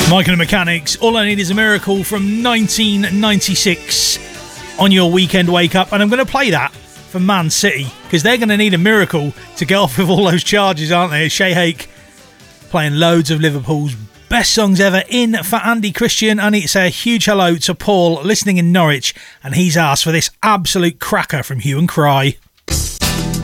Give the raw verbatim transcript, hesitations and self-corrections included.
Mike and the Mechanics, All I Need Is a Miracle from nineteen ninety-six on your weekend wake up. And I'm going to play that for Man City because they're going to need a miracle to get off with all those charges, aren't they? Shay Hake playing loads of Liverpool's best songs ever in for Andy Christian. And it's a huge hello to Paul listening in Norwich, and he's asked for this absolute cracker from Hue and Cry.